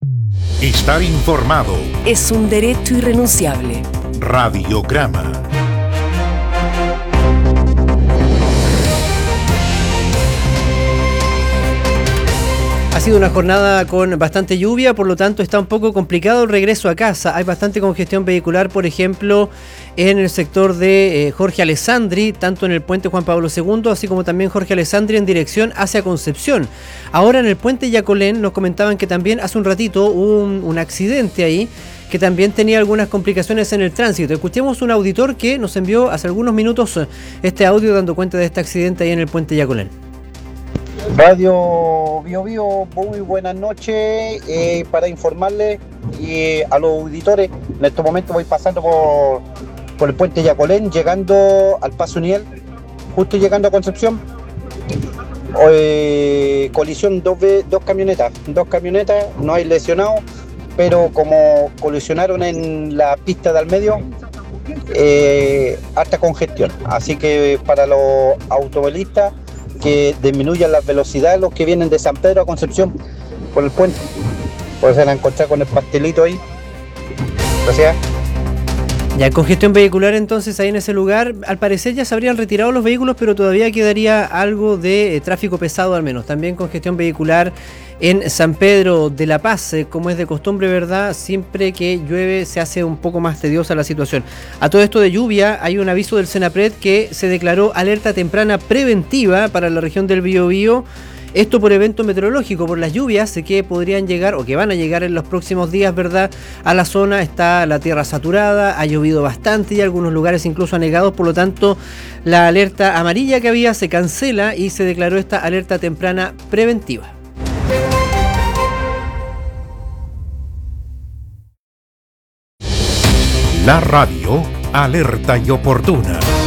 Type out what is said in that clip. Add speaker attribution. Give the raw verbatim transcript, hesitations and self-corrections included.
Speaker 1: Estar informado
Speaker 2: es un derecho irrenunciable.
Speaker 1: Radiograma.
Speaker 3: Ha sido una jornada con bastante lluvia, por lo tanto está un poco complicado el regreso a casa. Hay bastante congestión vehicular, por ejemplo, en el sector de eh, Jorge Alessandri, tanto en el puente Juan Pablo segundo, así como también Jorge Alessandri en dirección hacia Concepción. Ahora en el puente Yacolén nos comentaban que también hace un ratito hubo un, un accidente ahí, que también tenía algunas complicaciones en el tránsito. Escuchemos un auditor que nos envió hace algunos minutos este audio dando cuenta de este accidente ahí en el puente Yacolén.
Speaker 4: Radio Bio Bio, muy buenas noches, eh, para informarles y a los auditores, en estos momentos voy pasando por, por el puente Yacolén, llegando al Paso Uniel, justo llegando a Concepción, eh, colisión dos, dos camionetas, dos camionetas, no hay lesionados, pero como colisionaron en la pista del medio, eh, harta congestión, así que para los automovilistas, que disminuyan las velocidades los que vienen de San Pedro a Concepción por el puente. Pues se van a encontrar con el pastelito ahí. Gracias.
Speaker 3: Ya, congestión vehicular entonces ahí en ese lugar. Al parecer ya se habrían retirado los vehículos, pero todavía quedaría algo de eh, tráfico pesado al menos. También congestión vehicular en San Pedro de la Paz, eh, como es de costumbre, ¿verdad? Siempre que llueve se hace un poco más tediosa la situación. A todo esto de lluvia, hay un aviso del Senapred que se declaró alerta temprana preventiva para la región del Biobío. Esto por evento meteorológico, por las lluvias que podrían llegar o que van a llegar en los próximos días, ¿verdad? A la zona está la tierra saturada, ha llovido bastante y algunos lugares incluso anegados, por lo tanto la alerta amarilla que había se cancela y se declaró esta alerta temprana preventiva.
Speaker 1: La radio, alerta y oportuna.